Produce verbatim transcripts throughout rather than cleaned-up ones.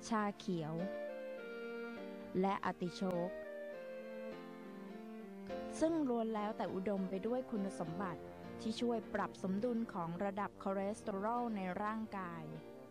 ชาเขียวและอาร์ติโชกซึ่งล้วนแล้วแต่อุดมไปด้วยคุณสมบัติที่ช่วยปรับสมดุลของระดับคอเลสเตอรอลในร่างกาย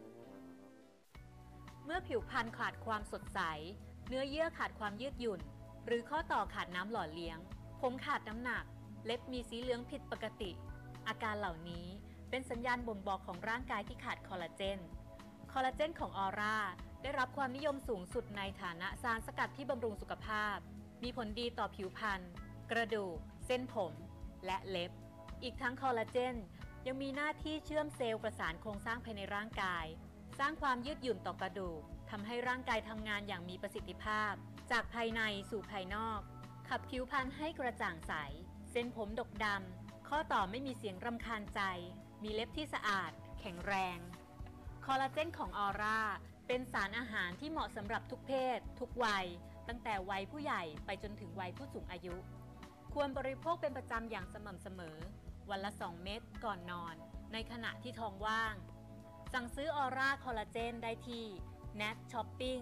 เมื่อผิวพรรณขาดความสดใสเนื้อเยื่อขาดความยืดหยุ่นหรือข้อต่อขาดน้ำหล่อเลี้ยงผมขาดน้ำหนักเล็บมีสีเหลืองผิดปกติอาการเหล่านี้เป็นสัญญาณบ่งบอกของร่างกายที่ขาดคอลลาเจนคอลลาเจนของออร่าได้รับความนิยมสูงสุดในฐานะสารสกัดที่บำรุงสุขภาพมีผลดีต่อผิวพรรณกระดูกเส้นผมและเล็บอีกทั้งคอลลาเจนยังมีหน้าที่เชื่อมเซลล์ประสานโครงสร้างภายในร่างกายสร้างความยืดหยุ่นต่อกระดูกทำให้ร่างกายทำงานอย่างมีประสิทธิภาพจากภายในสู่ภายนอกขับผิวพรรณให้กระจ่างใสเส้นผมดกดำข้อต่อไม่มีเสียงรำคาญใจมีเล็บที่สะอาดแข็งแรงคอลลาเจนของออร่าเป็นสารอาหารที่เหมาะสำหรับทุกเพศทุกวัยตั้งแต่วัยผู้ใหญ่ไปจนถึงวัยผู้สูงอายุควรบริโภคเป็นประจำอย่างสม่ำเสมอวันละสองเม็ดก่อนนอนในขณะที่ท้องว่างสั่งซื้อออร่าคอลลาเจนได้ที่ เน็ต Shopping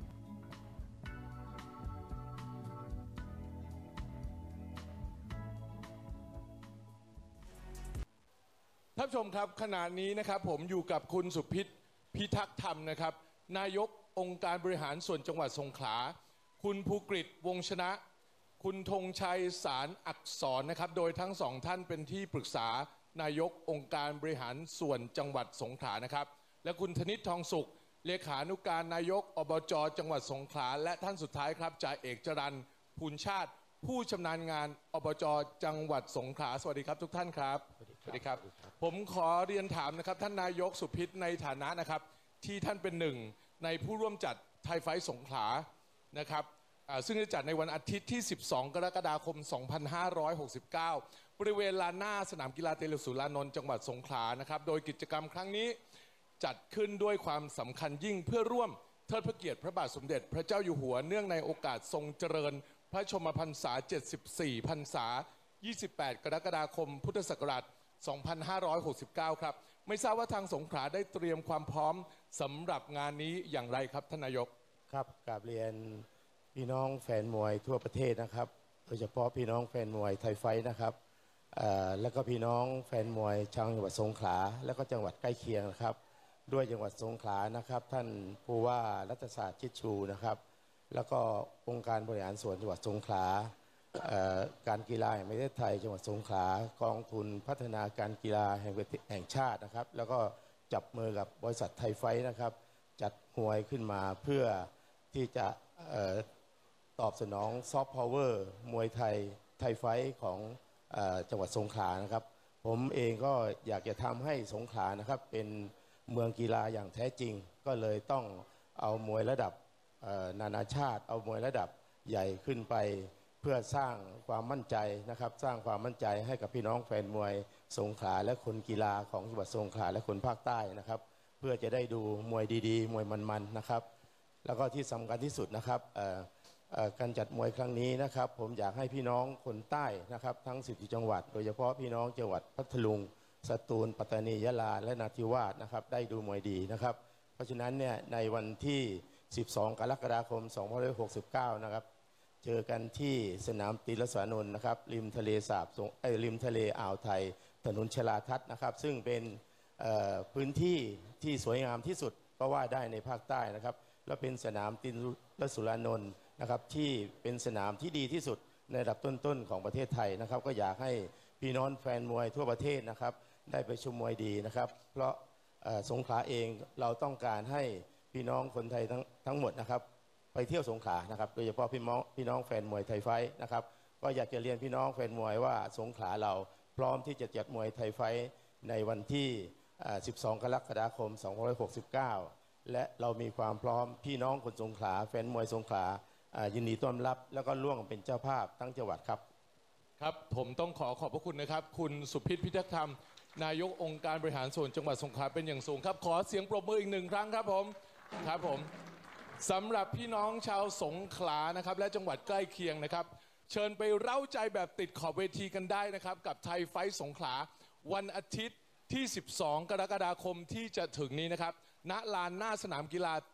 ท่านผู้ชมครับขณะนี้นะครับผมอยู่กับคุณสุพิษพิทักษ์ธรรมนะครับนายกองค์การบริหารส่วนจังหวัดสงขลาคุณภูกฤษวงศ์ชนะคุณธงชัยสารอักษรนะครับโดยทั้งสองท่านเป็นที่ปรึกษานายกองค์การบริหารส่วนจังหวัดสงขลานะครับและคุณธนิตทองสุขเลขานุการนายกอบจจังหวัดสงขลาและท่านสุดท้ายครับจ่าเอกจรัญภูลชาติผู้ชำนาญงานอบจจังหวัดสงขลาสวัสดีครับทุกท่านครับสวัสดีครับผมขอเรียนถามนะครับท่านนายกสุพิษในฐานะนะครับที่ท่านเป็นหนึ่งในผู้ร่วมจัดไทยไฟท์สงขลานะครับซึ่งจะจัดในวันอาทิตย์ที่สิบสองกรกฎาคมสองพันห้าร้อยหกสิบเก้าบริเวณลานหน้าสนามกีฬาเตลิสุรานนท์จังหวัดสงขลานะครับโดยกิจกรรมครั้งนี้จัดขึ้นด้วยความสำคัญยิ่งเพื่อร่วมเทิดพระเกียรติพระบาทสมเด็จพระเจ้าอยู่หัวเนื่องในโอกาสทรงเจริญพระชนมพรรษาเจ็ดสิบสี่พรรษายี่สิบแปดกรกฎาคมพุทธศักราชสองพันห้าร้อยหกสิบเก้าครับไม่ทราบว่าทางสงขลาได้เตรียมความพร้อมสำหรับงานนี้อย่างไรครับท่านนายกครับกราบเรียนพี่น้องแฟนมวยทั่วประเทศนะครับโดยเฉพาะพี่น้องแฟนมวยไทยไฟท์นะครับแล้วก็พี่น้องแฟนมวยชาวจังหวัดสงขลาและก็จังหวัดใกล้เคียงนะครับด้วยจังหวัดสงขลานะครับท่านผู้ว่ารัฐศาสตร์ชิดชูนะครับแล้วก็องค์การบริหารส่วนจังหวัดสงขลาการกีฬาแห่งประเทศไทยจังหวัดสงขลากองทุนพัฒนาการกีฬาแห่งแห่งชาตินะครับแล้วก็จับมือกับบริษัทไทยไฟท์นะครับจัดมวยขึ้นมาเพื่อที่จะตอบสนองซอฟต์พาวเวอร์มวยไทยไทยไฟท์ของจังหวัดสงขลานะครับผมเองก็อยากจะทำให้สงขลานะครับเป็นเมืองกีฬาอย่างแท้จริงก็เลยต้องเอามวยระดับนานาชาติเอามวยระดับใหญ่ขึ้นไปเพื่อสร้างความมั่นใจนะครับสร้างความมั่นใจให้กับพี่น้องแฟนมวยสงขลาและคนกีฬาของจังหวัดสงขลาและคนภาคใต้นะครับเพื่อจะได้ดูมวยดีๆมวยมันๆนะครับแล้วก็ที่สำคัญที่สุดนะครับการจัดมวยครั้งนี้นะครับผมอยากให้พี่น้องคนใต้นะครับทั้งสิบจังหวัดโดยเฉพาะพี่น้องจังหวัดพัทลุงสตูลปัตตานียะลาและนราธิวาสนะครับได้ดูมวยดีนะครับเพราะฉะนั้นเนี่ยในวันที่สิบสองกรกฎาคมสองพันห้าร้อยหกสิบเก้านะครับเจอกันที่สนามติลสานนท์นะครับริมทะเลสาบไอ้ริมทะเลอ่าวไทยถนนชลาทัศน์นะครับซึ่งเป็นพื้นที่ที่สวยงามที่สุดก็ว่าได้ในภาคใต้นะครับและเป็นสนามติลสุรานนท์นะครับที่เป็นสนามที่ดีที่สุดในระดับต้นๆของประเทศไทยนะครับก็อยากให้พี่น้องแฟนมวยทั่วประเทศนะครับได้ไปชมมวยดีนะครับเพราะสงขลาเองเราต้องการให้พี่น้องคนไทยทั้งทั้งหมดนะครับไปเที่ยวสงขลานะครับโดยเฉพาะพี่น้องพี่น้องแฟนมวยไทยไฟท์นะครับก็อยากจะเรียนพี่น้องแฟนมวยว่าสงขลาเราพร้อมที่จะจัดมวยไทยไฟท์ในวันที่สิบสองกรกฎาคมสองพันห้าร้อยหกสิบเก้าและเรามีความพร้อมพี่น้องคนสงขลาแฟนมวยสงขลายินดีต้อนรับแล้วก็ร่วมเป็นเจ้าภาพทั้งจังหวัดครับครับผมต้องขอขอบพระคุณนะครับคุณสุพิษพิทักษ์ธรรมนายกองค์การบริหารส่วนจังหวัดสงขลาเป็นอย่างสูงครับขอเสียงปรบมืออีกหนึ่งครั้งครับผมครับผมสำหรับพี่น้องชาวสงขลานะครับและจังหวัดใกล้เคียงนะครับเชิญไปเร้าใจแบบติดขอบเวทีกันได้นะครับกับไทยไฟท์สงขลาวันอาทิตย์ที่สิบสองกรกฎาคมที่จะถึงนี้นะครับณลานหน้าสนามกีฬา